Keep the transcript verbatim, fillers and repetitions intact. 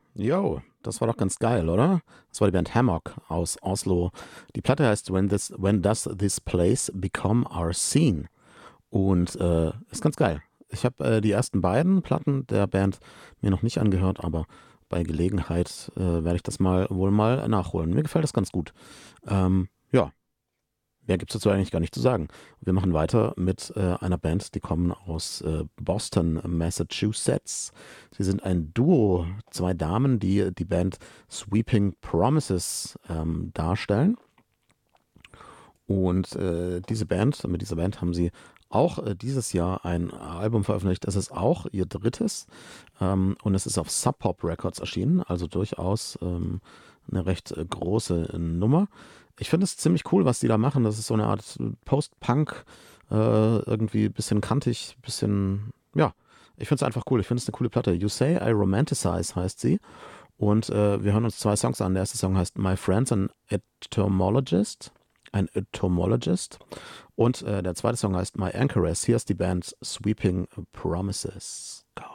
Yo, das war doch ganz geil, oder? Das war die Band Hammock aus Oslo. Die Platte heißt When this, When Does This Place Become Our Scene? Und äh, ist ganz geil. Ich habe äh, die ersten beiden Platten der Band mir noch nicht angehört, aber bei Gelegenheit äh, werde ich das mal wohl mal nachholen. Mir gefällt das ganz gut. Ähm, ja, mehr gibt es dazu eigentlich gar nicht zu sagen. Wir machen weiter mit äh, einer Band, die kommen aus äh, Boston, Massachusetts. Sie sind ein Duo, zwei Damen, die die Band Sweeping Promises ähm, darstellen. Und äh, diese Band, mit dieser Band haben sie auch äh, dieses Jahr ein Album veröffentlicht. Es ist auch ihr drittes ähm, und es ist auf Sub Pop Records erschienen, also durchaus ähm, eine recht äh, große Nummer. Ich finde es ziemlich cool, was die da machen. Das ist so eine Art Post-Punk, äh, irgendwie ein bisschen kantig, bisschen, ja, ich finde es einfach cool. Ich finde es eine coole Platte. You Say I Romanticize heißt sie. Und äh, wir hören uns zwei Songs an. Der erste Song heißt My Friend's an Entomologist. Ein Entomologist. Und äh, der zweite Song heißt My Anchoress. Hier ist die Band Sweeping Promises. Go.